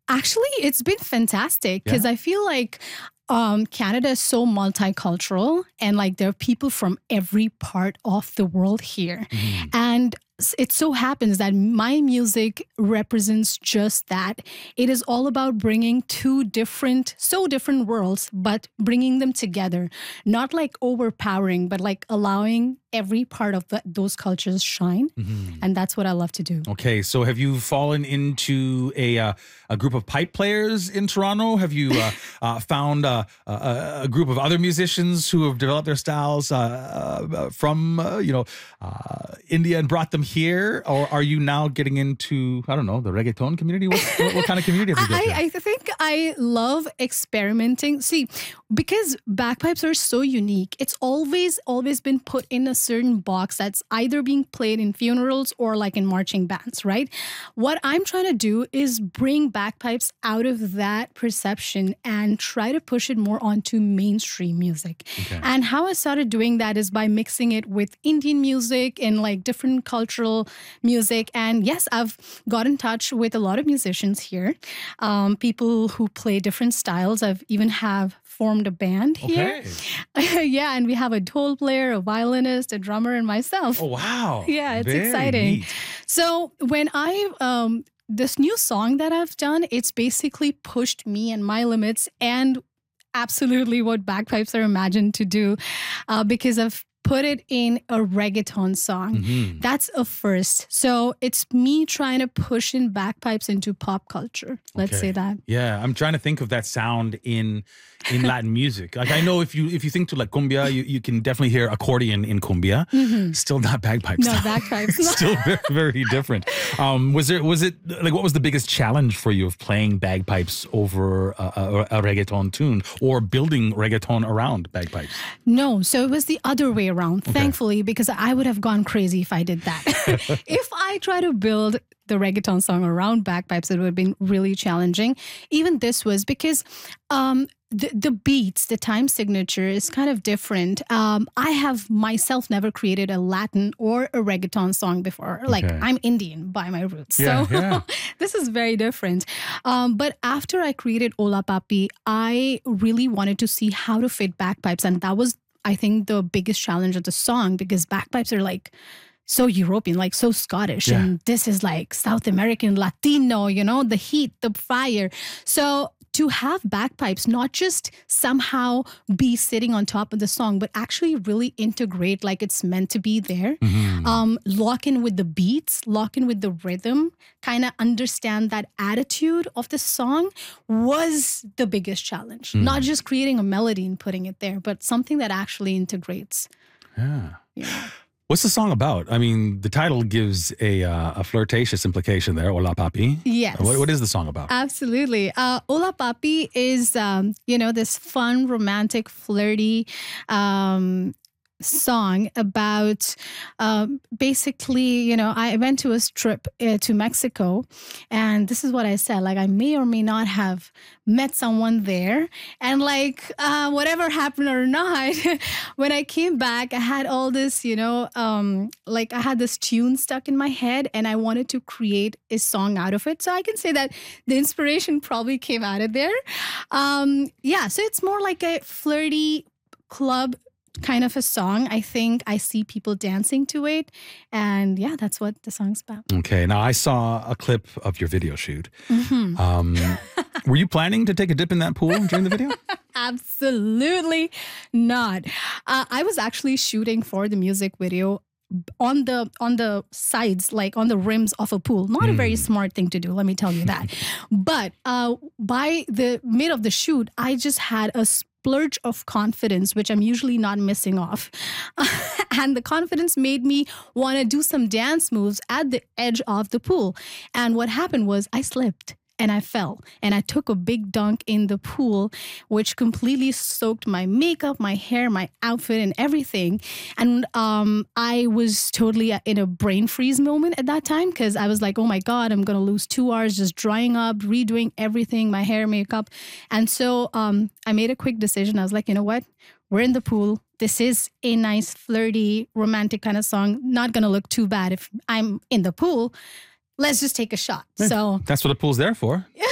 Actually, it's been fantastic Yeah. because I feel like Canada is so multicultural and like there are people from every part of the world here. Mhm. And it so happens that my music represents just that. It is all about bringing two different, so different worlds, but bringing them together. Not like overpowering, but like allowing every part of those cultures shine. Mhm. And that's what I love to do. Okay, so have you fallen into a group of pipe players in Toronto? Have you found a group of other musicians who have developed their styles from India and brought them here, or are you now getting into the reggaeton community? What kind of community have you got? I think I love experimenting. See, because bagpipes are so unique, it's always been put in a certain box that's either being played in funerals or like in marching bands, right? What I'm trying to do is bring bagpipes out of that perception and try to push it more onto mainstream music. Okay. And how I started doing that is by mixing it with Indian music and like different cultural music. And yes, I've got in touch with a lot of musicians here, people who play different styles. I've even have formed a band here. Okay. Yeah, and we have a dhol player, a violinist, a drummer, and myself. Oh wow! Yeah, it's Very exciting. neat. So when this new song that I've done, it's basically pushed me and my limits and absolutely what bagpipes are imagined to do because I've put it in a reggaeton song. Mhm. That's a first. So it's me trying to push in bagpipes into pop culture. Let's Okay. say that. Yeah, I'm trying to think of that sound in Latin music. Like I know if you think to like cumbia, you can definitely hear accordion in cumbia. Still not bagpipes. No, though. bagpipes. Still very, very different. Was it like what was the biggest challenge for you of playing bagpipes over a reggaeton tune or building reggaeton around bagpipes? No, so it was the other way around, thankfully, because I would have gone crazy if I did that. If I try to build the reggaeton song around bagpipes, it would have been really challenging. Even this was because the beats, the time signature is kind of different. I have myself never created a Latin or a reggaeton song before. Like Okay. I'm Indian by my roots. Yeah, So yeah. this is very different. But after I created Ola Papi, I really wanted to see how to fit bagpipes. And that was, I think, the biggest challenge of the song because bagpipes are like so European, like so Scottish. Yeah. And this is like South American, Latino, the heat, the fire. So to have bagpipes not just somehow be sitting on top of the song, but actually really integrate like it's meant to be there. Lock in with the beats, lock in with the rhythm, kind of understand that attitude of the song was the biggest challenge. Not just creating a melody and putting it there, but something that actually integrates. Yeah. Yeah. What's the song about? I mean, the title gives a flirtatious implication there, Ola Papi. Yes. What is the song about? Absolutely. Ola Papi is, this fun, romantic, flirty song about basically, I went to a trip to Mexico and this is what I said, like I may or may not have met someone there and like whatever happened or not, when I came back, I had all this, like I had this tune stuck in my head and I wanted to create a song out of it. So I can say that the inspiration probably came out of there. So it's more like a flirty club kind of a song. I think I see people dancing to it. And yeah, that's what the song's about. Okay, now I saw a clip of your video shoot. Were you planning to take a dip in that pool during the video? Absolutely not. I was actually shooting for the music video on the sides, like on the rims of a pool. Not a very smart thing to do, let me tell you that. But by the mid of the shoot, I just had a splurge of confidence, which I'm usually not missing off. And the confidence made me want to do some dance moves at the edge of the pool. And what happened was I slipped. And I fell and I took a big dunk in the pool, which completely soaked my makeup, my hair, my outfit and everything. And I was totally in a brain freeze moment at that time because I was like, oh my God, I'm going to lose 2 hours just drying up, redoing everything, my hair, makeup. And so I made a quick decision. I was like, you know what? We're in the pool. This is a nice, flirty, romantic kind of song. Not going to look too bad if I'm in the pool. Let's just take a shot. So That's what the pool's there for.